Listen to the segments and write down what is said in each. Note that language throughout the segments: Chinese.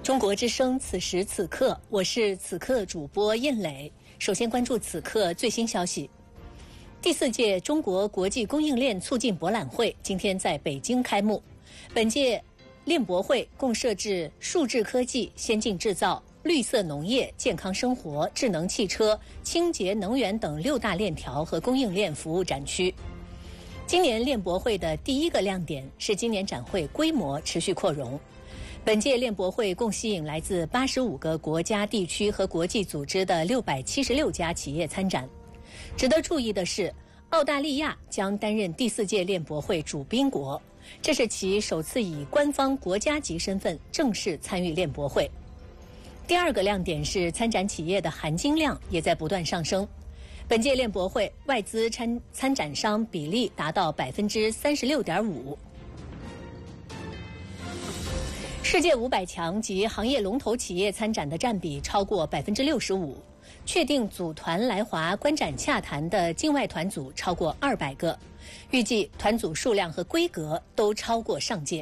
中国之声，此时此刻，我是此刻主播印磊。首先关注此刻最新消息。第4届中国国际供应链促进博览会今天在北京开幕。本届链博会共设置数字科技、先进制造、绿色农业、健康生活、智能汽车、清洁能源等6大链条和供应链服务展区。今年链博会的第一个亮点是今年展会规模持续扩容。本届链博会共吸引来自85个国家、地区和国际组织的676家企业参展。值得注意的是，澳大利亚将担任第4届链博会主宾国，这是其首次以官方国家级身份正式参与链博会。第二个亮点是参展企业的含金量也在不断上升。本届链博会外资参展商比例达到36.5%。世界500强及行业龙头企业参展的占比超过65%，确定组团来华观展洽谈的境外团组超过200个，预计团组数量和规格都超过上届。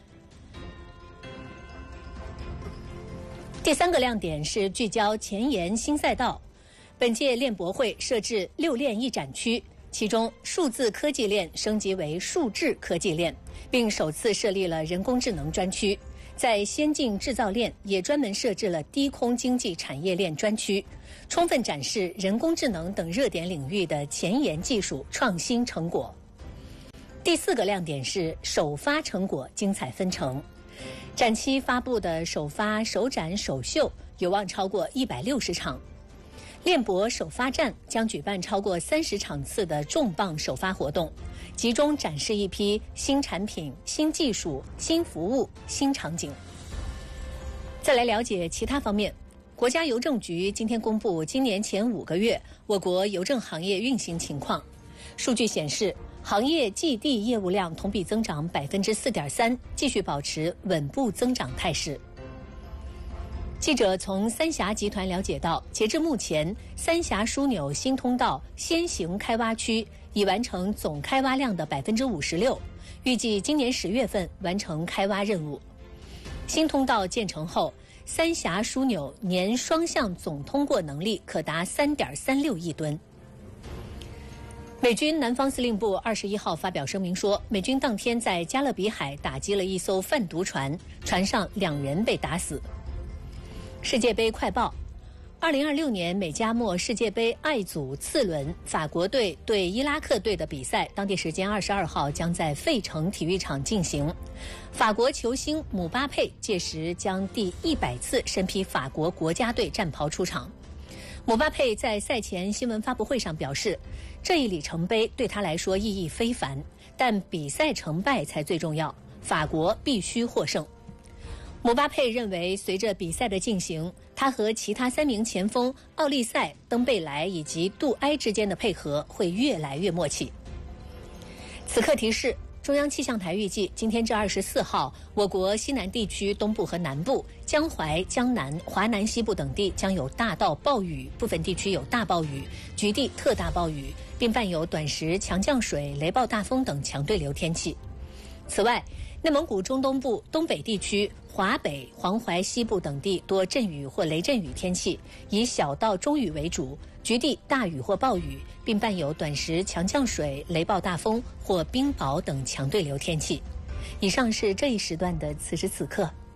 第3个亮点是聚焦前沿新赛道。本届链博会设置6链1展区，其中数字科技链升级为数智科技链，并首次设立了人工智能专区。在先进制造链也专门设置了低空经济产业链专区，充分展示人工智能等热点领域的前沿技术创新成果。第4个亮点是首发成果精彩纷呈。展期发布的首发、首展、首秀有望超过160场。链博首发站将举办超过30场次的重磅首发活动，集中展示一批新产品、新技术、新服务、新场景。再来了解其他方面，国家邮政局今天公布今年前5个月我国邮政行业运行情况。数据显示，行业寄递业务量同比增长4.3%，继续保持稳步增长态势。记者从三峡集团了解到，截至目前，三峡枢纽新通道先行开挖区已完成总开挖量的56%，预计今年10月份完成开挖任务。新通道建成后，三峡枢纽年双向总通过能力可达3.36亿吨。美军南方司令部21号发表声明说，美军当天在加勒比海打击了一艘贩毒船，船上2人被打死。世界杯快报：2026年美加墨世界杯 I 组次轮，法国队对伊拉克队的比赛，当地时间22号将在费城体育场进行。法国球星姆巴佩届时将第100次身披法国国家队战袍出场。姆巴佩在赛前新闻发布会上表示，这一里程碑对他来说意义非凡，但比赛成败才最重要，法国必须获胜。姆巴佩认为，随着比赛的进行，他和其他3名前锋奥利塞、登贝莱以及杜埃之间的配合会越来越默契。此刻提示，中央气象台预计今天至24号，我国西南地区东部和南部、江淮、江南、华南西部等地将有大到暴雨，部分地区有大暴雨、局地特大暴雨，并伴有短时强降水、雷暴大风等强对流天气。此外，内蒙古中东部、东北地区、华北、黄淮西部等地多阵雨或雷阵雨天气，以小到中雨为主，局地大雨或暴雨，并伴有短时强降水、雷暴大风或冰雹等强对流天气。以上是这一时段的此时此刻。